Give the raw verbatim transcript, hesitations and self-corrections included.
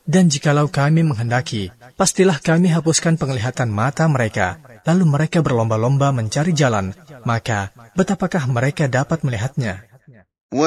Dan jikalau kami menghendaki, pastilah kami hapuskan penglihatan mata mereka, lalu mereka berlomba-lomba mencari jalan, maka betapakah mereka dapat melihatnya?